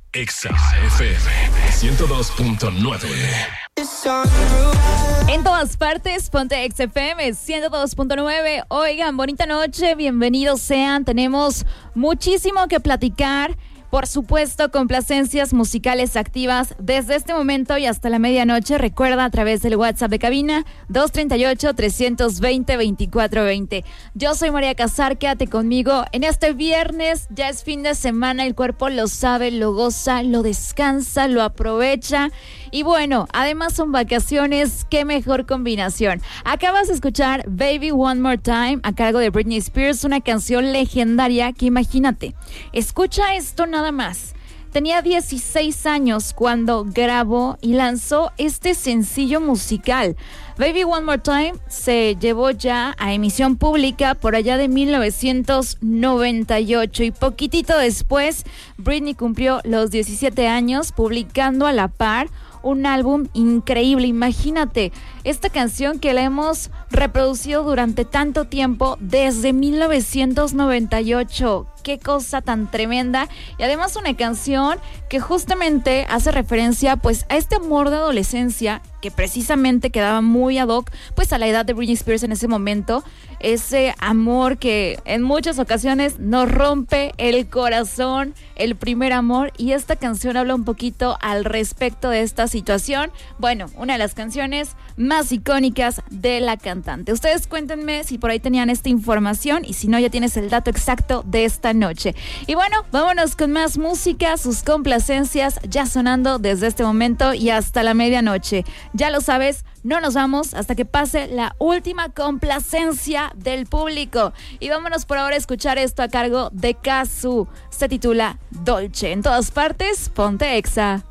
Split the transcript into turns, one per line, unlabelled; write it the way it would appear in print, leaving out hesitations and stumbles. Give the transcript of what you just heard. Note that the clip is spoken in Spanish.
Exa FM 102.9.
En todas partes, ponte Exa FM 102.9. Oigan, bonita noche, bienvenidos sean. Tenemos muchísimo que platicar. Por supuesto, complacencias musicales activas desde este momento y hasta la medianoche. Recuerda a través del WhatsApp de cabina 238-320-2420. Yo soy María Casar, quédate conmigo en este viernes. Ya es fin de semana, el cuerpo lo sabe, lo goza, lo descansa, lo aprovecha. Y bueno, además son vacaciones, qué mejor combinación. Acabas de escuchar Baby One More Time a cargo de Britney Spears, una canción legendaria que imagínate, escucha esto nada más. Tenía 16 años cuando grabó y lanzó este sencillo musical. Baby One More Time se llevó ya a emisión pública por allá de 1998 y poquitito después Britney cumplió los 17 años publicando a la par un álbum increíble. Imagínate, esta canción que la hemos reproducido durante tanto tiempo, desde 1998. Qué cosa tan tremenda. Y además una canción que justamente hace referencia pues a este amor de adolescencia que precisamente quedaba muy ad hoc pues a la edad de Britney Spears en ese momento. Ese amor que en muchas ocasiones nos rompe el corazón, el primer amor, y esta canción habla un poquito al respecto de esta situación. Bueno, una de las canciones más icónicas de la cantante. Ustedes cuéntenme si por ahí tenían esta información y si no, ya tienes el dato exacto de esta noche. Y bueno, vámonos con más música, sus complacencias ya sonando desde este momento y hasta la medianoche. Ya lo sabes, no nos vamos hasta que pase la última complacencia del público. Y vámonos por ahora a escuchar esto a cargo de Kazu. Se titula Dolce. En todas partes, ponte Exa.